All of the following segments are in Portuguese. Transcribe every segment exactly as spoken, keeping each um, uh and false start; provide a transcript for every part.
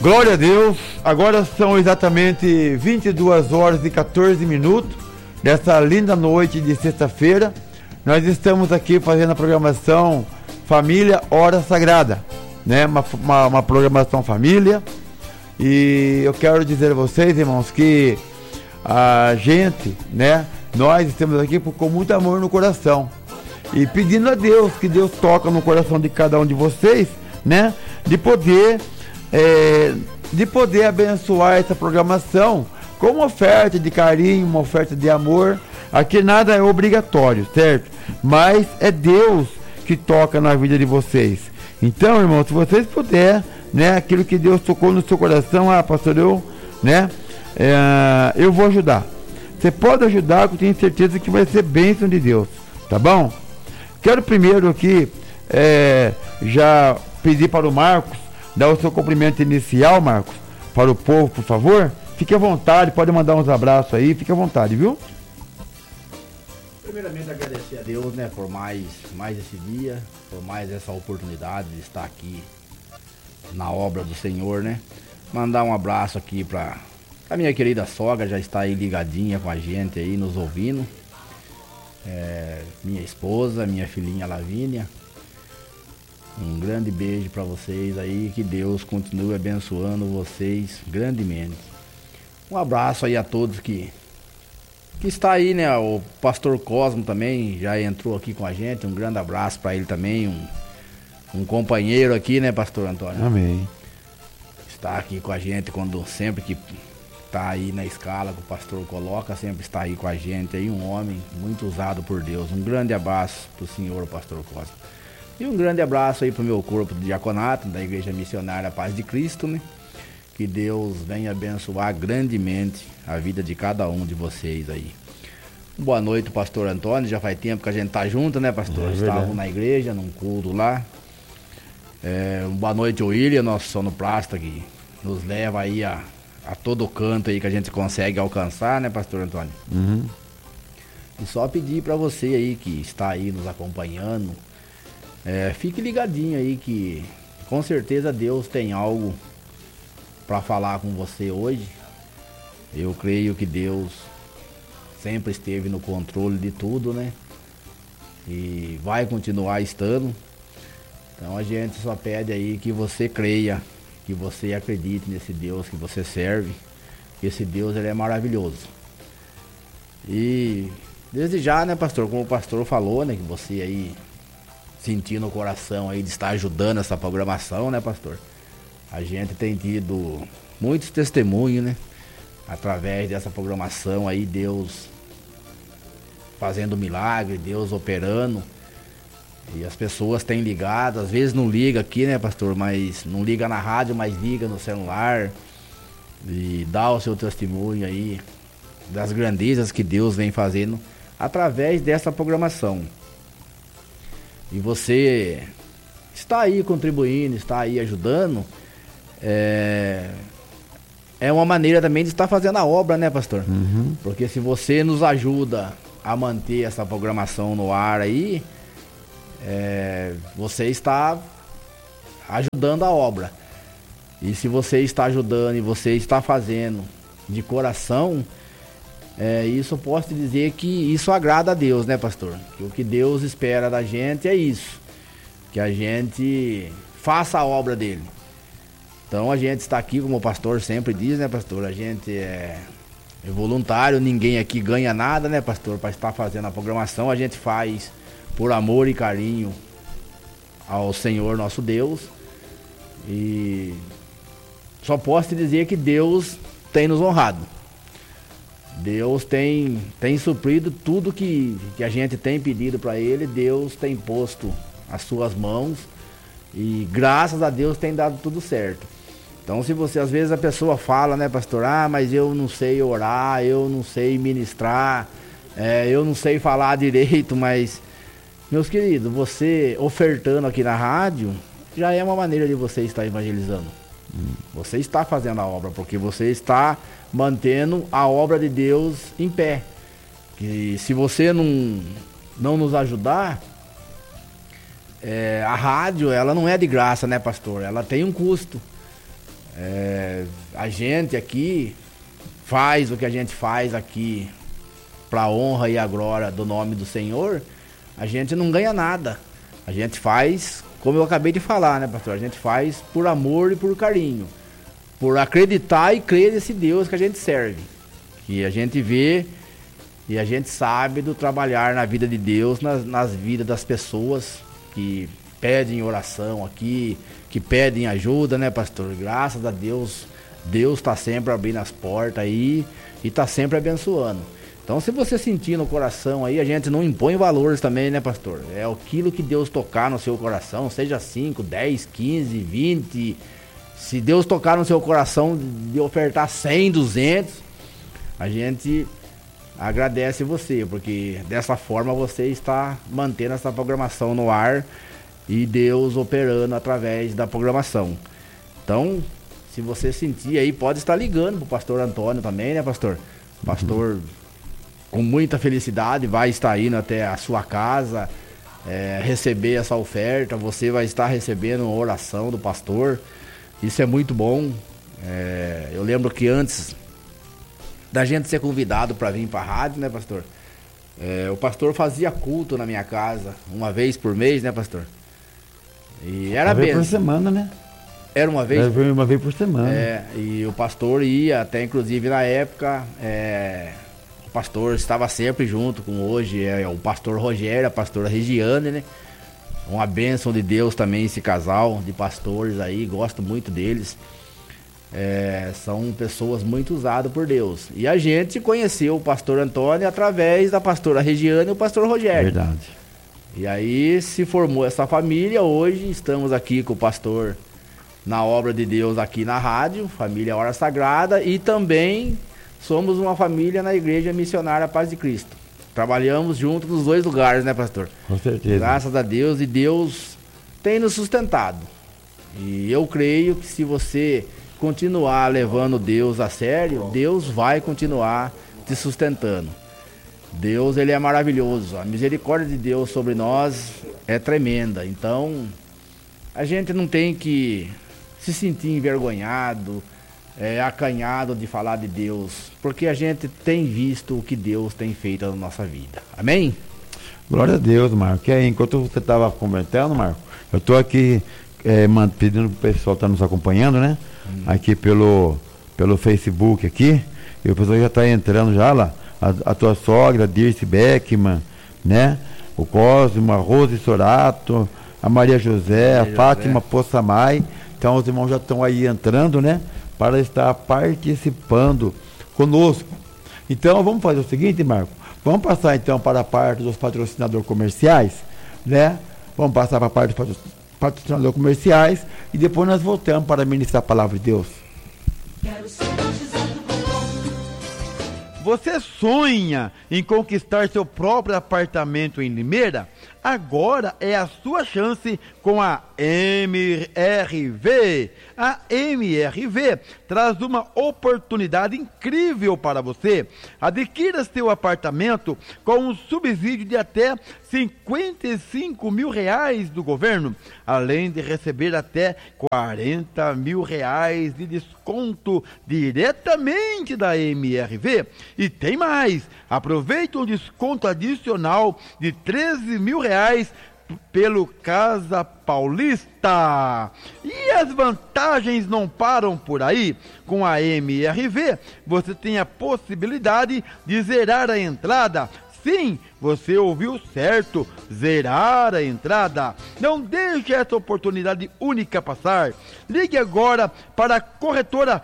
Glória a Deus. Agora são exatamente vinte e duas horas e quatorze minutos dessa linda noite de sexta-feira. Nós estamos aqui fazendo a programação Família Hora Sagrada, né? Uma, uma, uma programação família. E eu quero dizer a vocês, irmãos, que a gente, né? Nós estamos aqui com muito amor no coração e pedindo a Deus que Deus toca no coração de cada um de vocês, né? De poder, é, de poder abençoar essa programação com uma oferta de carinho, uma oferta de amor. Aqui nada é obrigatório, certo? Mas é Deus que toca na vida de vocês. Então, irmão, se vocês puderem, né? Aquilo que Deus tocou no seu coração, ah, pastor, eu, né? É, eu vou ajudar. Você pode ajudar, que eu tenho certeza que vai ser bênção de Deus, tá bom? Quero primeiro aqui é, já pedir para o Marcos dar o seu cumprimento inicial, Marcos, para o povo, por favor. Fique à vontade, pode mandar uns abraços aí, fique à vontade, viu? Primeiramente agradecer a Deus, né, por mais, mais esse dia, por mais essa oportunidade de estar aqui na obra do Senhor, né? Mandar um abraço aqui para a minha querida sogra, já está aí ligadinha com a gente aí, nos ouvindo. É, minha esposa, minha filhinha Lavínia. Um grande beijo para vocês aí, que Deus continue abençoando vocês grandemente. Um abraço aí a todos que que está aí, né? O pastor Cosmo também já entrou aqui com a gente. Um grande abraço para ele também, um, um companheiro aqui, né, pastor Antônio? Amém. Está aqui com a gente quando sempre que está aí na escala que o pastor coloca, sempre está aí com a gente aí, um homem muito usado por Deus. Um grande abraço para o senhor, pastor Cosmo. E um grande abraço aí para o meu corpo de diaconato, da Igreja Missionária Paz de Cristo, né? Que Deus venha abençoar grandemente a vida de cada um de vocês aí. Boa noite, pastor Antônio. Já faz tempo que a gente tá junto, né, pastor? É Estavam na igreja, num culto lá. É, boa noite, William, nosso sonoplasta, que nos leva aí a, a todo canto aí que a gente consegue alcançar, né, pastor Antônio? Uhum. E só pedir para você aí que está aí nos acompanhando, é, fique ligadinho aí que com certeza Deus tem algo para falar com você hoje. Eu creio que Deus sempre esteve no controle de tudo, né? E vai continuar estando. Então a gente só pede aí que você creia, que você acredite nesse Deus que você serve. Esse Deus, ele é maravilhoso. E desde já, né, pastor, como o pastor falou, né, que você aí sentiu no coração aí de estar ajudando essa programação, né, pastor? A gente tem tido muitos testemunhos, né? Através dessa programação aí, Deus fazendo milagre, Deus operando. E as pessoas têm ligado, às vezes não liga aqui, né, pastor? Mas não liga na rádio, mas liga no celular. E dá o seu testemunho aí das grandezas que Deus vem fazendo através dessa programação. E você está aí contribuindo, está aí ajudando. É, é uma maneira também de estar fazendo a obra, né, pastor? Uhum. Porque se você nos ajuda a manter essa programação no ar aí, é, você está ajudando a obra. E se você está ajudando e você está fazendo de coração, é, isso eu posso te dizer que isso agrada a Deus, né, pastor? Que o que Deus espera da gente é isso, que a gente faça a obra dele. Então a gente está aqui, como o pastor sempre diz, né, pastor? A gente é, é voluntário, ninguém aqui ganha nada, né, pastor? Para estar fazendo a programação, a gente faz por amor e carinho ao Senhor nosso Deus. E só posso te dizer que Deus tem nos honrado. Deus tem, tem suprido tudo que, que a gente tem pedido para Ele. Deus tem posto as suas mãos e graças a Deus tem dado tudo certo. Então, se você, às vezes a pessoa fala, né, pastor, ah, mas eu não sei orar, eu não sei ministrar, é, eu não sei falar direito, mas, meus queridos, você ofertando aqui na rádio, já é uma maneira de você estar evangelizando. Hum. Você está fazendo a obra, porque você está mantendo a obra de Deus em pé. Que se você não, não nos ajudar, é, a rádio, ela não é de graça, né, pastor? Ela tem um custo. É, a gente aqui faz o que a gente faz aqui para a honra e a glória do nome do Senhor. A gente não ganha nada. A gente faz, como eu acabei de falar, né, pastor? A gente faz por amor e por carinho, por acreditar e crer nesse Deus que a gente serve, que a gente vê e a gente sabe do trabalhar na vida de Deus, nas, nas vidas das pessoas que pedem oração aqui, que pedem ajuda, né, pastor? Graças a Deus, Deus está sempre abrindo as portas aí e está sempre abençoando. Então, se você sentir no coração aí, a gente não impõe valores também, né, pastor? É aquilo que Deus tocar no seu coração, seja cinco, dez, quinze, vinte. Se Deus tocar no seu coração de ofertar cem, duzentos, a gente agradece você, porque dessa forma você está mantendo essa programação no ar e Deus operando através da programação. Então, se você sentir aí, pode estar ligando pro pastor Antônio também, né, pastor? Pastor, uhum. com muita felicidade, vai estar indo até a sua casa, é, receber essa oferta. Você vai estar recebendo uma oração do pastor. Isso é muito bom. É, eu lembro que antes da gente ser convidado para vir para a rádio, né, pastor? É, o pastor fazia culto na minha casa, uma vez por mês, né, pastor? E era bem. Uma vez por semana, né? Era uma vez? Era uma vez por semana. É, e o pastor ia, até inclusive na época, é, o pastor estava sempre junto com hoje, é, o pastor Rogério, a pastora Regiane, né? Uma bênção de Deus também esse casal de pastores aí, gosto muito deles. É, são pessoas muito usadas por Deus. E a gente conheceu o pastor Antônio através da pastora Regiane e o pastor Rogério. Verdade. E aí se formou essa família. Hoje estamos aqui com o pastor na obra de Deus aqui na rádio, Família Hora Sagrada, e também somos uma família na Igreja Missionária Paz de Cristo. Trabalhamos juntos nos dois lugares, né, pastor? Com certeza. Graças a Deus, e Deus tem nos sustentado. E eu creio que se você continuar levando Deus a sério, Deus vai continuar te sustentando. Deus, ele é maravilhoso. A misericórdia de Deus sobre nós é tremenda. Então, a gente não tem que se sentir envergonhado, é, acanhado de falar de Deus, porque a gente tem visto o que Deus tem feito na nossa vida. Amém? Glória a Deus, Marco. E aí, enquanto você estava comentando, Marco, eu estou aqui é, pedindo para o pessoal estar tá nos acompanhando, né? Hum. Aqui pelo, pelo Facebook aqui, e o pessoal já está entrando já lá. A, a tua sogra, Dirce Beckman, né? O Cosmo, a Rose Sorato, a Maria José, Maria a Fátima José. Possamay. Então os irmãos já estão aí entrando, né? Para estar participando conosco. Então vamos fazer o seguinte, Marco. Vamos passar então para a parte dos patrocinadores comerciais, né? Vamos passar para a parte dos patrocinadores comerciais e depois nós voltamos para ministrar a palavra de Deus. Quero ser batizado com dom. Você sonha em conquistar seu próprio apartamento em Limeira? Agora é a sua chance com a M R V. A M R V traz uma oportunidade incrível para você. Adquira seu apartamento com um subsídio de até cinquenta e cinco mil reais do governo, além de receber até quarenta mil reais de desconto diretamente da M R V. E tem mais, aproveite um desconto adicional de treze mil reais pelo Casa Paulista. E as vantagens não param por aí. Com a M R V, você tem a possibilidade de zerar a entrada. Sim, você ouviu certo, zerar a entrada. Não deixe essa oportunidade única passar. Ligue agora para a corretora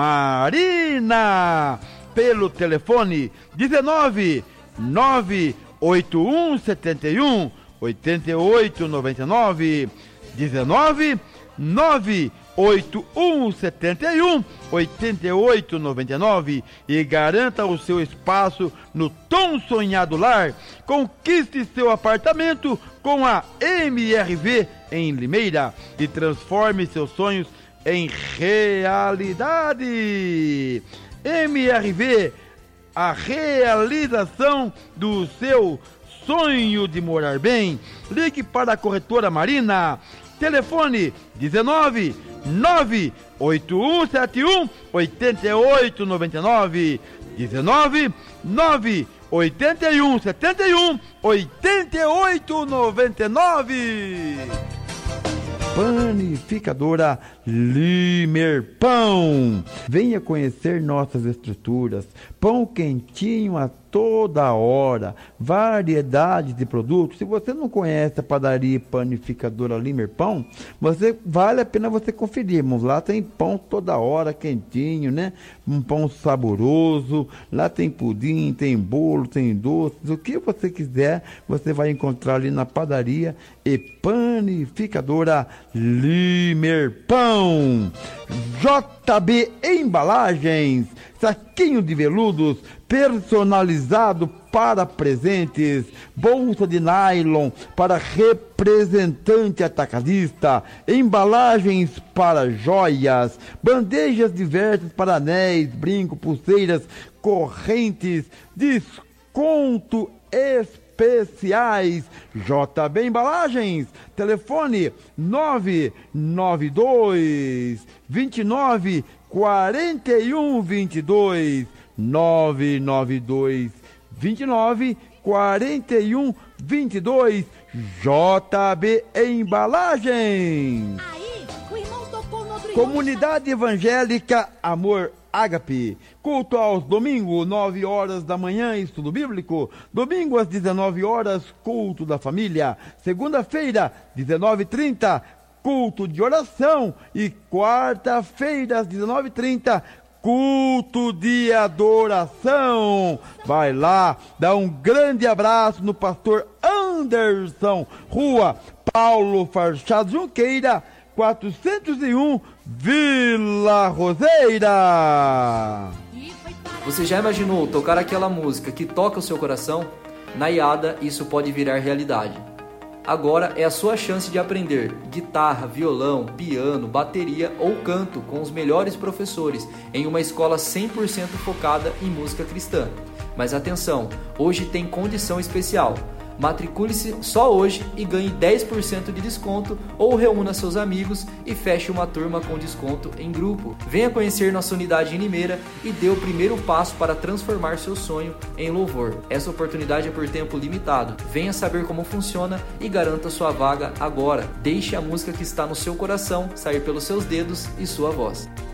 Marina pelo telefone dezenove, nove oito um sete um, oito oito nove nove, dezenove, nove oito um sete um, oito oito nove nove e garanta o seu espaço no tão sonhado lar. Conquiste seu apartamento com a M R V em Limeira e transforme seus sonhos em realidade. M R V, a realização do seu sonho de morar bem. Ligue para a corretora Marina. Telefone dezenove, nove oito um sete um oito oito nove nove. dezenove nove oito um sete um oito oito nove nove. Panificadora Limer Pão. Venha conhecer nossas estruturas. Pão quentinho a toda hora. Variedade de produtos. Se você não conhece a padaria e panificadora Limer Pão, você, vale a pena você conferir. Lá tem pão toda hora, quentinho, né? Um pão saboroso. Lá tem pudim, tem bolo, tem doces. O que você quiser, você vai encontrar ali na padaria e panificadora Limer Pão. J B Embalagens, saquinho de veludos personalizado para presentes, bolsa de nylon para representante atacadista, embalagens para joias, bandejas diversas para anéis, brinco, pulseiras, correntes, desconto especiais. J B Embalagens, telefone nove nove dois, vinte e nove, quarenta e um, vinte e dois, nove nove dois, vinte e nove, quarenta e um, vinte e dois. J B Embalagens. Aí, o irmão tocou no outro Comunidade Evangélica Amor Ágape, culto aos domingos, nove horas da manhã, estudo bíblico. Domingo às dezenove horas, culto da família. Segunda-feira, dezenove e trinta, culto de oração. E quarta-feira, às dezenove e trinta, culto de adoração. Vai lá, dá um grande abraço no pastor Anderson, Rua Paulo Farchado Junqueira, quatrocentos e um, Vila Roseira. Você já imaginou tocar aquela música que toca o seu coração? Na I A D A isso pode virar realidade. Agora é a sua chance de aprender guitarra, violão, piano, bateria ou canto com os melhores professores em uma escola cem por cento focada em música cristã. Mas atenção, hoje tem condição especial. Matricule-se só hoje e ganhe dez por cento de desconto ou reúna seus amigos e feche uma turma com desconto em grupo. Venha conhecer nossa unidade em Limeira e dê o primeiro passo para transformar seu sonho em louvor. Essa oportunidade é por tempo limitado. Venha saber como funciona e garanta sua vaga agora. Deixe a música que está no seu coração sair pelos seus dedos e sua voz.